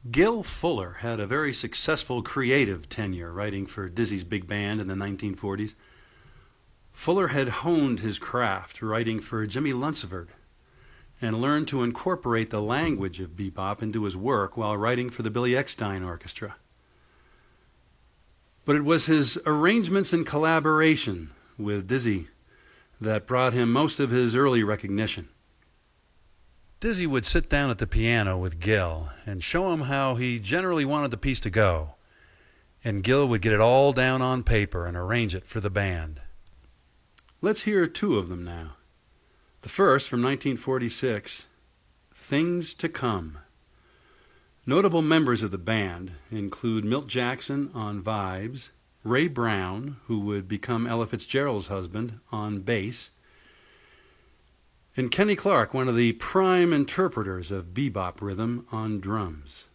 Gil Fuller had a very successful creative tenure writing for Dizzy's big band in the 1940s. Fuller had honed his craft writing for Jimmy Lunceford and learned to incorporate the language of bebop into his work while writing for the Billy Eckstine Orchestra. But it was his arrangements and collaboration with Dizzy that brought him most of his early recognition. Dizzy would sit down at the piano with Gil and show him how he generally wanted the piece to go, and Gil would get it all down on paper and arrange it for the band. Let's hear two of them now. The first, from 1946, Things to Come. Notable members of the band include Milt Jackson on vibes, Ray Brown, who would become Ella Fitzgerald's husband, on bass, and Kenny Clarke, one of the prime interpreters of bebop rhythm, on drums.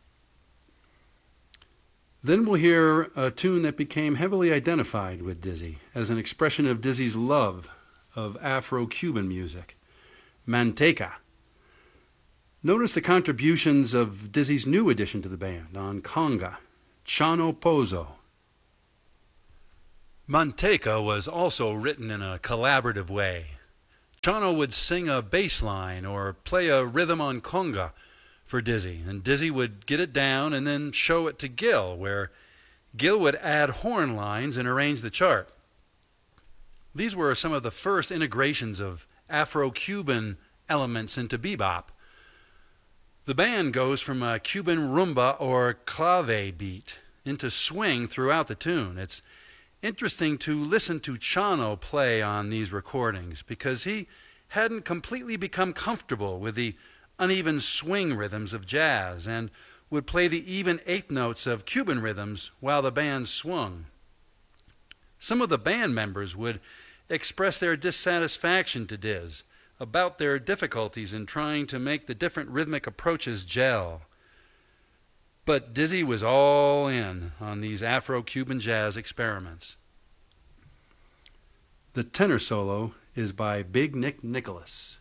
Then we'll hear a tune that became heavily identified with Dizzy as an expression of Dizzy's love of Afro-Cuban music, Manteca. Notice the contributions of Dizzy's new addition to the band on conga, Chano Pozo. Manteca was also written in a collaborative way. Chano would sing a bass line or play a rhythm on conga for Dizzy, and Dizzy would get it down and then show it to Gil, where Gil would add horn lines and arrange the chart. These were some of the first integrations of Afro-Cuban elements into bebop. The band goes from a Cuban rumba or clave beat into swing throughout the tune. It's interesting to listen to Chano play on these recordings because he hadn't completely become comfortable with the uneven swing rhythms of jazz and would play the even eighth notes of Cuban rhythms while the band swung. Some of the band members would express their dissatisfaction to Diz about their difficulties in trying to make the different rhythmic approaches gel. But Dizzy was all in on these Afro-Cuban jazz experiments. The tenor solo is by Big Nick Nicholas.